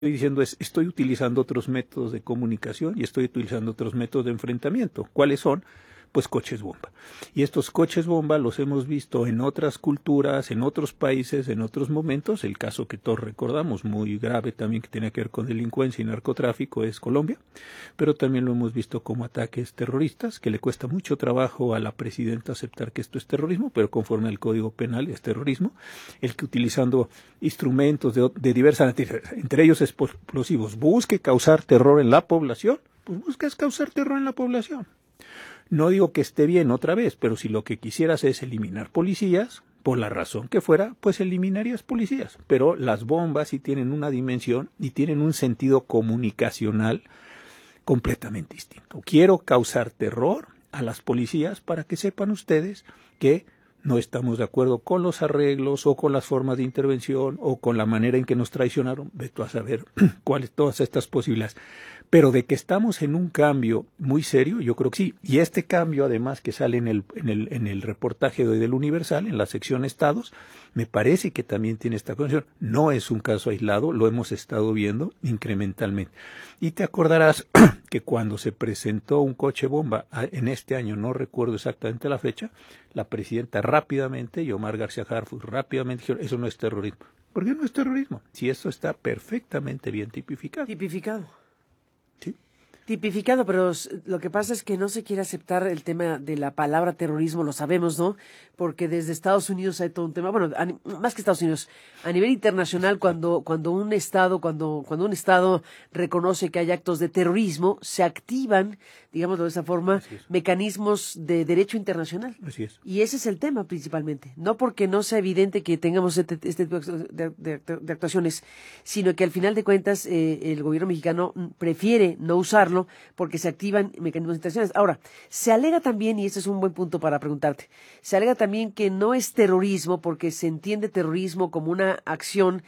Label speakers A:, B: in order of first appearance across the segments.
A: estoy diciendo es, estoy utilizando otros métodos de comunicación y estoy utilizando otros métodos de enfrentamiento. ¿Cuáles son? Pues coches bomba. Y estos coches bomba los hemos visto en otras culturas, en otros países, en otros momentos. El caso que todos recordamos, muy grave también, que tiene que ver con delincuencia y narcotráfico, es Colombia. Pero también lo hemos visto como ataques terroristas, que le cuesta mucho trabajo a la presidenta aceptar que esto es terrorismo, pero conforme al Código Penal es terrorismo. El que utilizando instrumentos de diversas naturaleza, entre ellos explosivos, busque causar terror en la población, pues buscas causar terror en la población. No digo que esté bien otra vez, pero si lo que quisieras es eliminar policías, por la razón que fuera, pues eliminarías policías. Pero las bombas sí tienen una dimensión y tienen un sentido comunicacional completamente distinto. Quiero causar terror a las policías para que sepan ustedes que no estamos de acuerdo con los arreglos o con las formas de intervención o con la manera en que nos traicionaron. Ve tú a saber cuáles todas estas posibilidades. Pero de que estamos en un cambio muy serio, yo creo que sí. Y este cambio, además, que sale en el reportaje de hoy del Universal, en la sección Estados, me parece que también tiene esta condición. No es un caso aislado, lo hemos estado viendo incrementalmente. Y te acordarás que cuando se presentó un coche bomba en este año, no recuerdo exactamente la fecha, la presidenta rápidamente y Omar García Harfuch rápidamente dijeron, eso no es terrorismo. ¿Por qué no es terrorismo? Si esto está perfectamente bien tipificado.
B: Tipificado.
A: Sí.
B: Tipificado, pero lo que pasa es que no se quiere aceptar el tema de la palabra terrorismo, lo sabemos, ¿no? Porque desde Estados Unidos hay todo un tema, bueno, más que Estados Unidos, a nivel internacional, cuando un estado reconoce que hay actos de terrorismo, se activan, digámoslo de esa forma, mecanismos de derecho internacional.
A: Así es.
B: Y ese es el tema principalmente, no porque no sea evidente que tengamos este tipo de actuaciones, sino que al final de cuentas el gobierno mexicano prefiere no usarlo porque se activan mecanismos internacionales. Ahora, se alega también, y este es un buen punto para preguntarte, se alega también que no es terrorismo porque se entiende terrorismo como una acción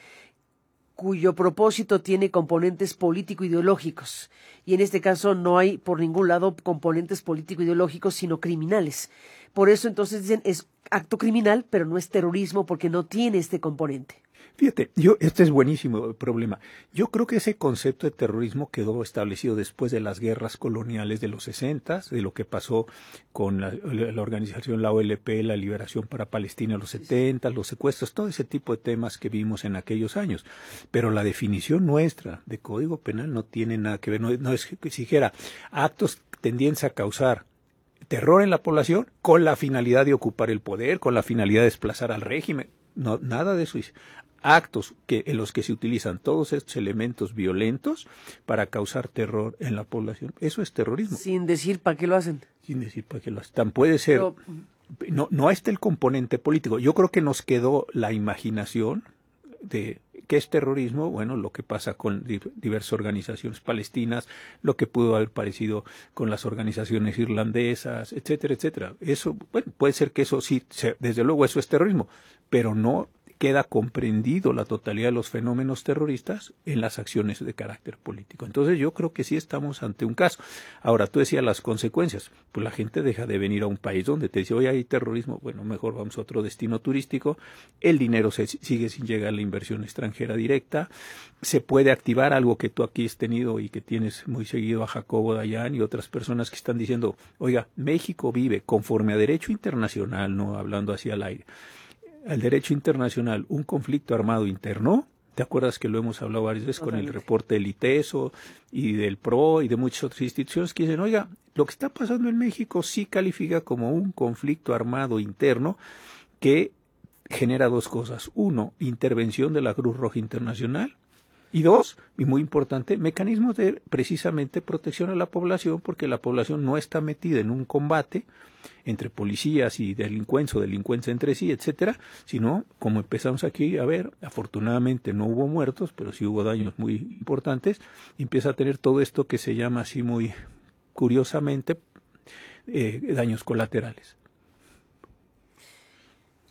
B: cuyo propósito tiene componentes político-ideológicos. Y en este caso no hay por ningún lado componentes político-ideológicos, sino criminales. Por eso entonces dicen es acto criminal, pero no es terrorismo porque no tiene este componente.
A: Fíjate, este es buenísimo el problema. Yo creo que ese concepto de terrorismo quedó establecido después de las guerras coloniales de los 60, de lo que pasó con la organización, la OLP, la liberación para Palestina en los 70, los secuestros, todo ese tipo de temas que vimos en aquellos años. Pero la definición nuestra de Código Penal no tiene nada que ver, no es que si dijera actos tendientes a causar terror en la población con la finalidad de ocupar el poder, con la finalidad de desplazar al régimen. No, nada de eso dice. Actos en los que se utilizan todos estos elementos violentos para causar terror en la población. Eso es terrorismo.
B: Sin decir para qué lo hacen.
A: Sin decir para qué lo hacen. Puede ser. Pero no está el componente político. Yo creo que nos quedó la imaginación de qué es terrorismo. Bueno, lo que pasa con diversas organizaciones palestinas, lo que pudo haber parecido con las organizaciones irlandesas, etcétera, etcétera. Eso, bueno, puede ser que eso sí, desde luego eso es terrorismo, pero no queda comprendido la totalidad de los fenómenos terroristas en las acciones de carácter político. Entonces yo creo que sí estamos ante un caso. Ahora, tú decías las consecuencias. Pues la gente deja de venir a un país donde te dice, oye, hay terrorismo, bueno, mejor vamos a otro destino turístico. El dinero sigue sin llegar a la inversión extranjera directa. Se puede activar algo que tú aquí has tenido y que tienes muy seguido a Jacobo Dayan y otras personas que están diciendo, oiga, México vive conforme a derecho internacional, no hablando así al aire, al derecho internacional, un conflicto armado interno. ¿Te acuerdas que lo hemos hablado varias veces con el reporte del ITESO y del PRO y de muchas otras instituciones que dicen, oiga, lo que está pasando en México sí califica como un conflicto armado interno que genera dos cosas. Uno, intervención de la Cruz Roja Internacional. Y dos, y muy importante, mecanismos de precisamente protección a la población, porque la población no está metida en un combate entre policías y delincuentes o delincuentes entre sí, etcétera, sino, como empezamos aquí a ver, afortunadamente no hubo muertos, pero sí hubo daños muy importantes, y empieza a tener todo esto que se llama así muy curiosamente daños colaterales.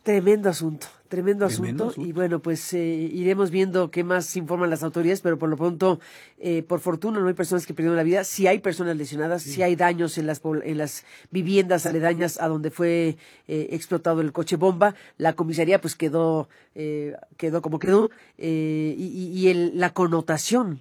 B: Tremendo asunto, tremendo
A: Tremendo
B: asunto. Y
A: asunto.
B: bueno, pues iremos viendo qué más informan las autoridades, pero por lo pronto, por fortuna, no hay personas que perdieron la vida. Sí hay personas lesionadas, sí hay daños en en las viviendas aledañas a donde fue explotado el coche bomba. La comisaría pues quedó como quedó, la connotación